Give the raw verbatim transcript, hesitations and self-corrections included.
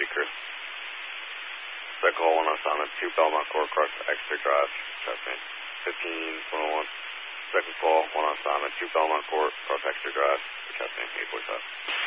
City crew. Second call, one on Simon, two Belmont Court, cross Exeter Drive, testing. fifteen one oh one. Second call, one on Simon, two Belmont Court, cross Exeter Drive, testing, eight forty-five.